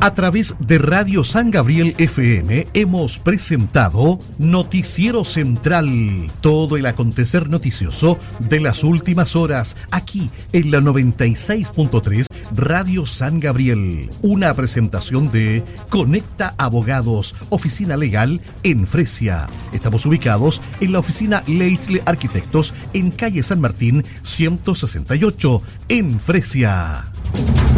A través de Radio San Gabriel FM hemos presentado Noticiero Central, todo el acontecer noticioso de las últimas horas, aquí en la 96.3 Radio San Gabriel. Una presentación de Conecta Abogados, oficina legal en Fresia. Estamos ubicados en la oficina Leitle Arquitectos en calle San Martín 168 en Fresia.